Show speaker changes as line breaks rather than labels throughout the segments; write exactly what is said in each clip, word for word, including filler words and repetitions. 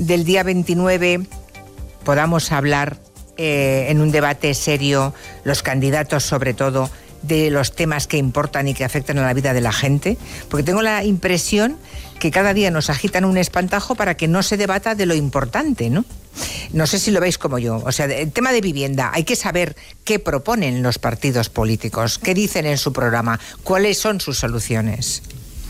del día veintinueve podamos hablar eh, en un debate serio, los candidatos sobre todo, de los temas que importan y que afectan a la vida de la gente, porque tengo la impresión que cada día nos agitan un espantajo para que no se debata de lo importante, ¿no? No sé si lo veis como yo. O sea, el tema de vivienda, hay que saber qué proponen los partidos políticos, qué dicen en su programa, cuáles son sus soluciones.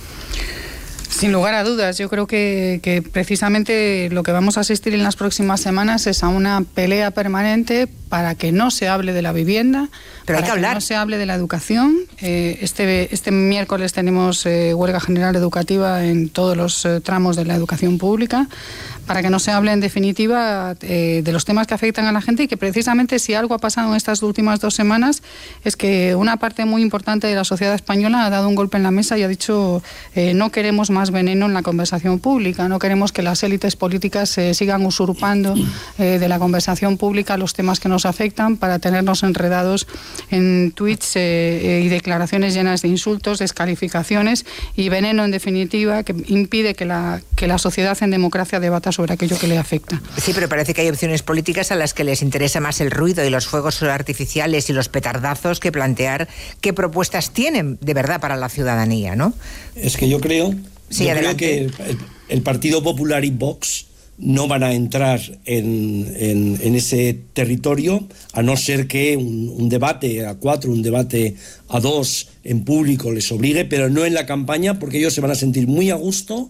Sin lugar a dudas, yo creo que, que precisamente lo que vamos a asistir en las próximas semanas es a una pelea permanente para que no se hable de la vivienda,
pero hay
para
que hablar.
que no se hable de la educación. Eh, este, este miércoles tenemos eh, huelga general educativa en todos los eh, tramos de la educación pública, para que no se hable en definitiva eh, de los temas que afectan a la gente, y que precisamente si algo ha pasado en estas últimas dos semanas es que una parte muy importante de la sociedad española ha dado un golpe en la mesa y ha dicho eh, no queremos más veneno en la conversación pública, no queremos que las élites políticas eh, sigan usurpando eh, de la conversación pública los temas que nos afectan para tenernos enredados en tweets eh, y declaraciones llenas de insultos, descalificaciones y veneno en definitiva que impide que la, que la sociedad en democracia debata sobre aquello que le afecta.
Sí, pero parece que hay opciones políticas a las que les interesa más el ruido y los fuegos artificiales y los petardazos que plantear qué propuestas tienen de verdad para la ciudadanía, ¿no?
Es que yo creo,
sí,
yo creo que el, el Partido Popular y Vox no van a entrar en, en, en ese territorio, a no ser que un, un debate a cuatro, un debate a dos en público les obligue, pero no en la campaña, porque ellos se van a sentir muy a gusto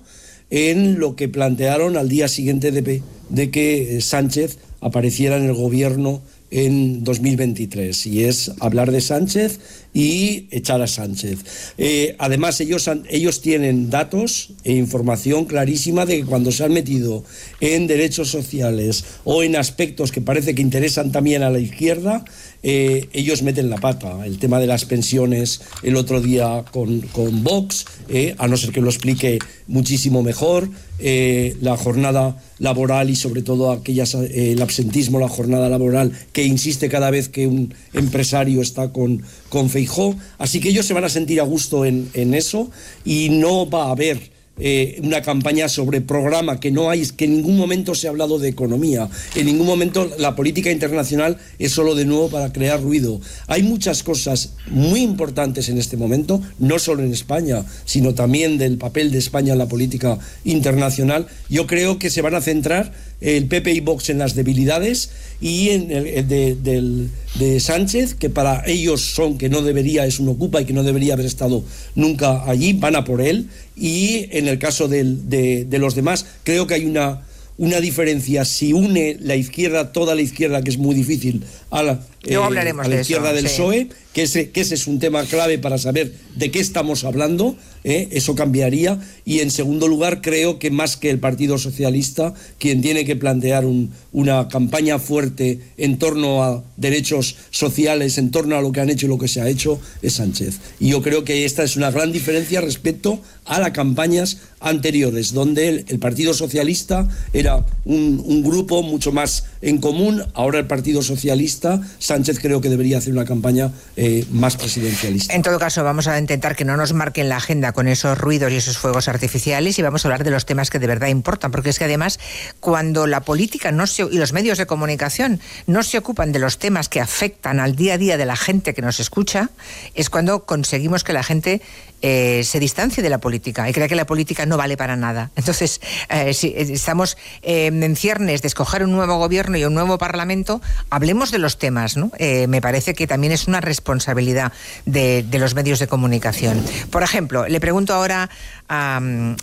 en lo que plantearon al día siguiente de, de que Sánchez apareciera en el gobierno en dos mil veintitrés, y es hablar de Sánchez y echar a Sánchez. Eh, además, ellos, han, ellos tienen datos e información clarísima de que cuando se han metido en derechos sociales o en aspectos que parece que interesan también a la izquierda, eh, ellos meten la pata. El tema de las pensiones el otro día con, con Vox, eh, a no ser que lo explique muchísimo mejor, eh, la jornada laboral y sobre todo aquellas, eh, el absentismo, la jornada laboral que insiste cada vez que un empresario está con, con Feijóo. Así que ellos se van a sentir a gusto en, en eso, y no va a haber eh, una campaña sobre programa, que no hay, que en ningún momento se ha hablado de economía, en ningún momento la política internacional es solo de nuevo para crear ruido. Hay muchas cosas muy importantes en este momento, no solo en España, sino también del papel de España en la política internacional. Yo creo que se van a centrar el P P y Vox en las debilidades y en el de, de, de Sánchez, que para ellos son que no debería, es un ocupa y que no debería haber estado nunca allí, van a por él. Y en el caso de, de, de los demás, creo que hay una, una diferencia. Si une la izquierda, toda la izquierda, que es muy difícil, a la, eh, a la izquierda eso, del
sí.
P S O E, que ese, que ese es un tema clave para saber de qué estamos hablando, eh, eso cambiaría. Y en segundo lugar, creo que más que el Partido Socialista, quien tiene que plantear un, una campaña fuerte en torno a derechos sociales, en torno a lo que han hecho y lo que se ha hecho, es Sánchez. Y yo creo que esta es una gran diferencia respecto a las campañas anteriores, donde el, el Partido Socialista era un, un grupo mucho más en común. Ahora el Partido Socialista, Sánchez creo que debería hacer una campaña eh, más presidencialista.
En todo caso, vamos a intentar que no nos marquen la agenda con esos ruidos y esos fuegos artificiales, y vamos a hablar de los temas que de verdad importan, porque es que además cuando la política no se, y los medios de comunicación no se ocupan de los temas que afectan al día a día de la gente que nos escucha, es cuando conseguimos que la gente eh, se distancie de la política y crea que la política no vale para nada. Entonces, eh, si estamos eh, en ciernes de escoger un nuevo gobierno y un nuevo parlamento, hablemos de los temas, ¿no? Eh, me parece que también es una responsabilidad de, de los medios de comunicación. Por ejemplo, le pregunto ahora a,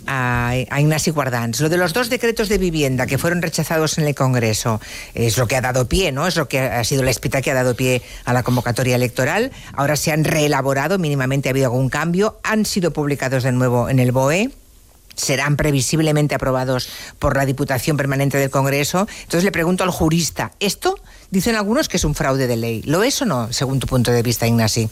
a, a Ignasi Guardans, lo de los dos decretos de vivienda que fueron rechazados en el Congreso, es lo que ha dado pie, ¿no? Es lo que ha sido la espita que ha dado pie a la convocatoria electoral. Ahora se han reelaborado, mínimamente ha habido algún cambio, han sido publicados de nuevo en el B O E, serán previsiblemente aprobados por la Diputación Permanente del Congreso. Entonces le pregunto al jurista, ¿esto dicen algunos que es un fraude de ley? ¿Lo es o no, según tu punto de vista, Ignasi?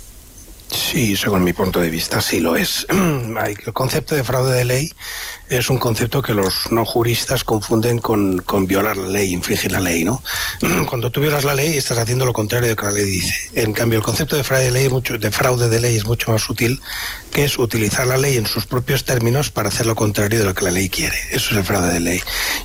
Sí, según mi punto de vista, sí lo es. El concepto de fraude de ley es un concepto que los no juristas confunden con, con violar la ley, infringir la ley, ¿no? Cuando tú violas la ley, estás haciendo lo contrario de lo que la ley dice. En cambio, el concepto de fraude de ley, mucho, de fraude de ley es mucho más sutil, que es utilizar la ley en sus propios términos para hacer lo contrario de lo que la ley quiere. Eso es el fraude de ley.